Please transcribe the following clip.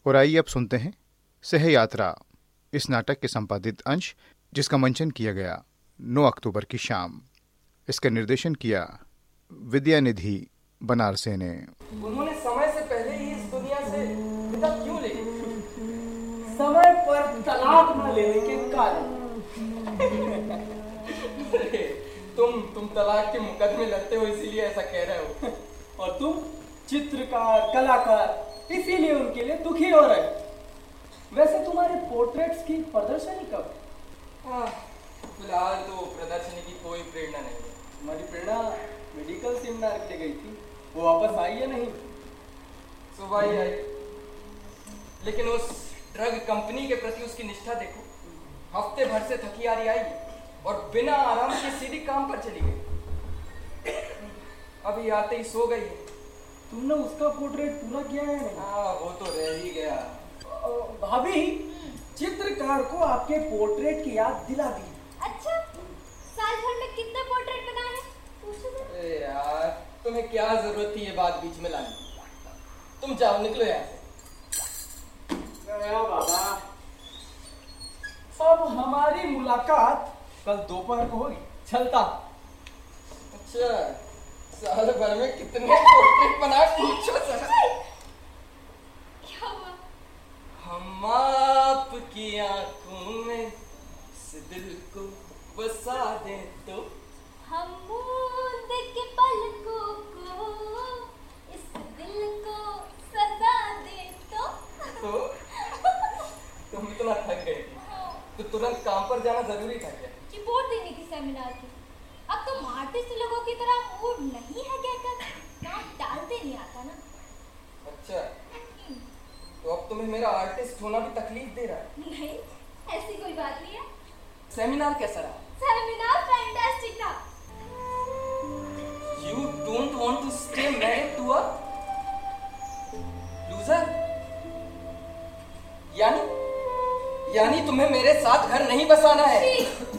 और आइए अब सुनते हैं सह यात्रा, इस नाटक के संपादित अंश जिसका मंचन किया गया 9 अक्टूबर की शाम। इसका निर्देशन किया विद्यानिधि बनारसे ने। उन्होंने समय से पहले ही इस दुनिया से विदा क्यों ले? समय पर तलाक न लेने के कारण। तुम तलाक के मुकदमे लड़ते हो इसीलिए ऐसा कह रहे हो। और तुम चित्रकार, कलाकार, इसीलिए उनके लिए दुखी हो रहे हो। वैसे तुम्हारे पोर्ट्रेट्स की प्रदर्शनी कब? फिलहाल तो प्रदर्शनी की कोई प्रेरणा नहीं है। तुम्हारी प्रेरणा मेडिकल सेमिनार के लिए गई थी, वो वापस आई या नहीं? सुबह ही आई, लेकिन उस ड्रग कंपनी के प्रति उसकी निष्ठा देखो। हफ्ते भर से थकी हारी आई और बिना आराम के सीधी काम पर चली गई। अभी आते ही सो गई। तुमने उसका पोर्ट्रेट पूरा किया है नहीं? हाँ, वो तो रह ही गया। भाभी, चित्रकार को आपके पोर्ट्रेट की याद दिला दी। अच्छा, साल भर में कितने पोर्ट्रेट बनाए? अरे यार, तुम्हें क्या जरूरत थी ये बात बीच में लाने? तुम जाओ, निकलो यहाँ से। बाबा, अब हमारी मुलाकात कल दोपहर को होगी, चलता। अच्छा, साल भर में कितने पोर्ट्रेट बनाए पूछो सर। क्या हुआ? हम आपकी आंखों में इस दिल को बसा दे तो, हम मूंद के पलकों को इस दिल को सजा दे तो। तुम इतना थक गई थी तो तुरंत काम पर जाना जरूरी था क्या? रिपोर्ट देनी थी सेमिनार की। अब तुम आर्टिस्ट लोगों की तरह मूड नहीं है कहकर काम टालते नहीं आता ना। अच्छा, तो अब तुम्हें मेरा आर्टिस्ट होना भी तकलीफ दे रहा है? नहीं, ऐसी कोई बात नहीं है। सेमिनार कैसा रहा? सेमिनार फैंटास्टिक था। You don't want to stay married to a loser? यानी तुम्हें मेरे साथ घर नहीं बसाना है?